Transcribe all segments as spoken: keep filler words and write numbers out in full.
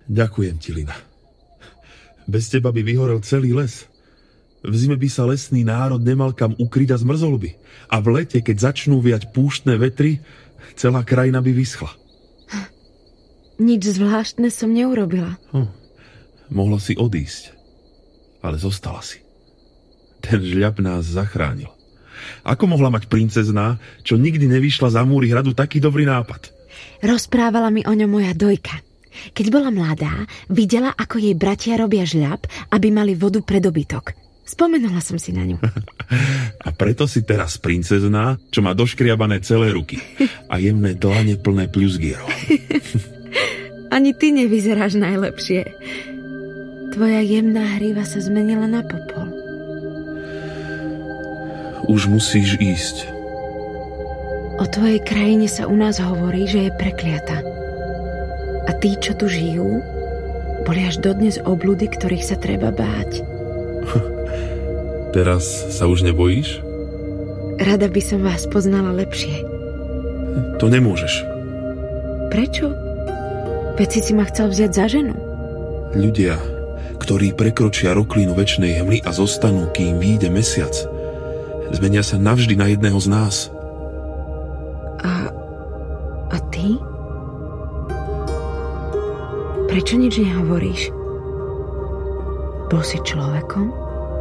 Ďakujem ti, Lina. Bez teba by vyhorel celý les. V zime by sa lesný národ nemal kam ukryť a zmrzol by. A v lete, keď začnú viať púštne vetry, celá krajina by vyschla. Nič zvláštne som neurobila. Hm. Mohla si odísť, ale zostala si. Ten žľab nás zachránil. Ako mohla mať princezná, čo nikdy nevyšla za múry hradu, taký dobrý nápad? Rozprávala mi o ňom moja dojka. Keď bola mladá, videla, ako jej bratia robia žľab, aby mali vodu pre dobytok. Spomenula som si na ňu. A preto si teraz princezná, čo má doškriabané celé ruky a jemné dlane plné pľuzgierov. Ani ty nevyzeráš najlepšie. Tvoja jemná hríva sa zmenila na popol. Už musíš ísť. O tvojej krajine sa u nás hovorí, že je prekliata. A tí, čo tu žijú, boli až dodnes obľudy, ktorých sa treba báť. Teraz sa už nebojíš? Rada by som vás poznala lepšie. To nemôžeš. Prečo? Veď si si ma chcel vziať za ženu. Ľudia, ktorí prekročia roklínu večnej hmly a zostanú, kým vyjde mesiac, zmenia sa navždy na jedného z nás. A... a ty? Prečo nič nehovoríš? Bol si človekom?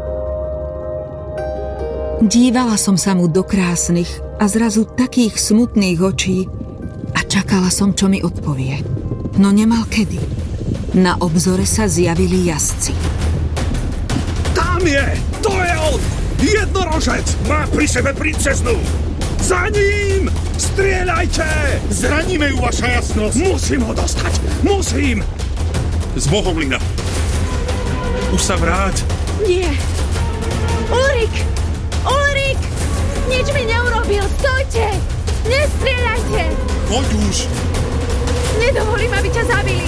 Dívala som sa mu do krásnych a zrazu takých smutných očí a čakala som, čo mi odpovie. No nemal kedy. Na obzore sa zjavili jazdci. Tam je! To je on! Jednorožec! Má pri sebe princeznu! Za ním! Strieľajte! Zraníme ju, vaša jasnosť! Musím ho dostať! Musím! S Bohom, Lina! Už sa vráť! Nie! Ulrik! Ulrik! Nič mi neurobil! Stojte! Nestrieľajte! Poď už! Nedovolím, aby ťa zabili!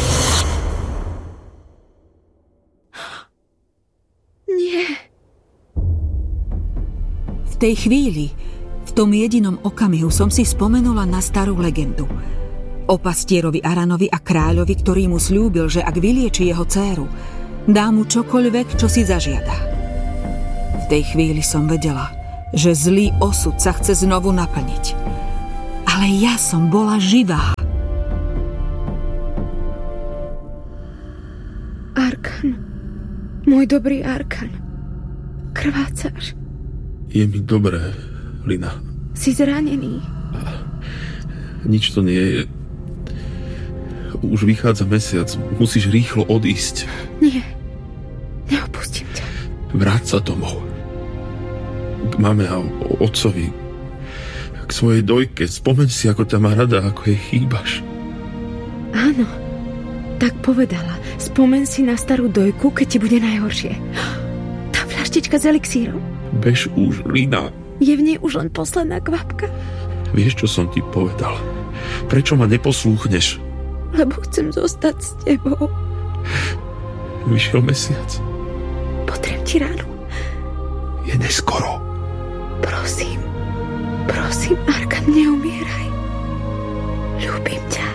Nie! V tej chvíli, v tom jedinom okamihu som si spomenula na starú legendu. O pastierovi Aranovi a kráľovi, ktorý mu sľúbil, že ak vylieči jeho dcéru, dá mu čokoľvek, čo si zažiada. V tej chvíli som vedela, že zlý osud sa chce znovu naplniť. Ale ja som bola živá. Arkan. Môj dobrý Arkan. Krvácaš. Je mi dobré, Lina. Si zranený. Nič to nie je. Už vychádza mesiac. Musíš rýchlo odísť. Nie. Neopustím ťa. Vráť sa domov. K mame a otcovi. K svojej dojke. Spomeň si, ako ťa má rada, ako jej chýbaš. Áno. Tak povedala. Spomeň si na starú dojku, keď ti bude najhoršie. Tá fľaštička s elixírom. Bež už, Lina. Je v nej už len posledná kvapka. Vieš, čo som ti povedal? Prečo ma neposlúchneš? Lebo chcem zostať s tebou. Vyšiel mesiac. Potrem ti ránu. Je neskoro. Prosím. Prosím, Arkan, neumieraj. Ľúbim ťa.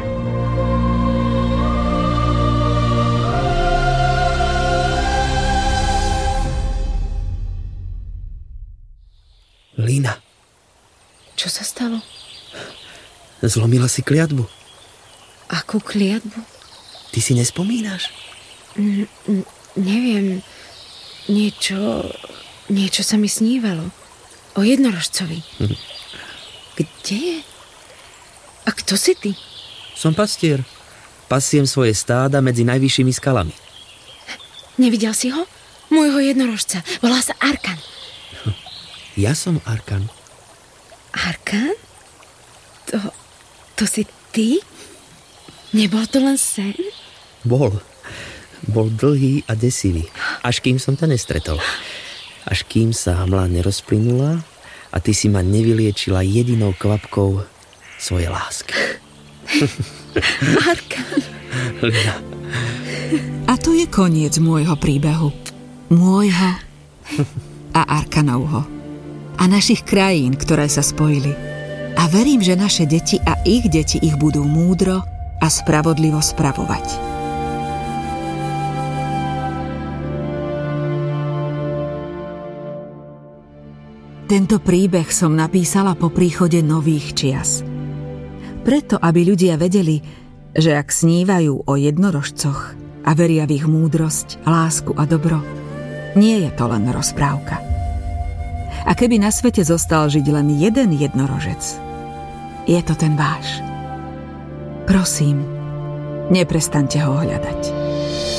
Lina. Čo sa stalo? Zlomila si kliatbu. Akú kliatbu? Ty si nespomínaš? N- n- neviem. Niečo... Niečo sa mi snívalo. O jednorožcovi. Hm. Kde je? A kto si ty? Som pastier. Pasiem svoje stáda medzi najvyššími skalami. Nevidel si ho? Môjho jednorožca. Volá sa Arkan. Ja som Arkan. Arkan? To... To si ty? Nebol to len sen? Bol. Bol dlhý a desivý. Až kým som ťa nestretol. Až kým sa hmla nerozplynula a ty si ma nevyliečila jedinou kvapkou svojej lásky. Arkan. Lina. A to je koniec môjho príbehu. Môjho a Arkanovho. A našich krajín, ktoré sa spojili. A verím, že naše deti a ich deti ich budú múdro a spravodlivo spravovať. Tento príbeh som napísala po príchode nových čias. Preto, aby ľudia vedeli, že ak snívajú o jednorožcoch a veria v ich múdrosť, lásku a dobro, nie je to len rozprávka. A keby na svete zostal žiť len jeden jednorožec, je to ten váš. Prosím, neprestaňte ho hľadať.